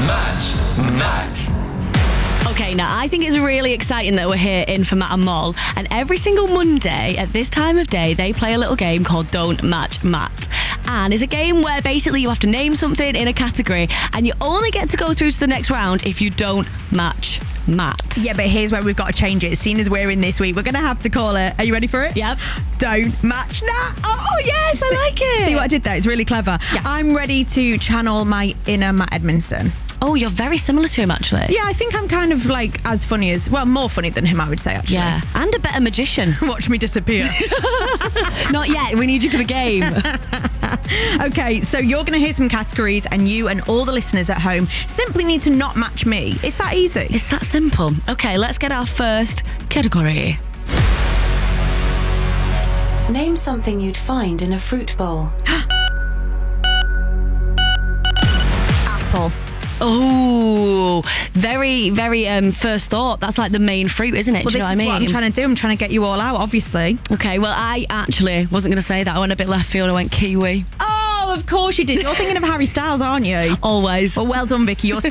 Match Matt. Okay, now I think it's really exciting that we're here in for Matt and Moll, and every single Monday at this time of day they play a little game called Don't Match Matt, and it's a game where basically you have to name something in a category and you only get to go through to the next round if you don't match Matt. Yeah, but here's where we've got to change it. Seeing as we're in this week, we're going to have to call it, are you ready for it? Yep. Don't match Nat. Oh yes, I like it. See what I did there? It's really clever. Yeah. I'm ready to channel my inner Matt Edmondson. Oh, you're very similar to him actually. Yeah, I think I'm kind of like as funny as, well, more funny than him, I would say, actually. Yeah, and a better magician. Watch me disappear. Not yet, we need you for the game. Okay, so you're going to hear some categories and you and all the listeners at home simply need to not match me. It's that easy. It's that simple. Okay, let's get our first category. Name something you'd find in a fruit bowl. Apple. Oh, very, very first thought. That's like the main fruit, isn't it? Well, Do you this know is what I mean? what I'm trying to do. I'm trying to get you all out, obviously. Okay, well, I actually wasn't going to say that. I went a bit left field. I went kiwi. Oh, of course you did. You're thinking of Harry Styles, aren't you? Always. Well done, Vicky. You're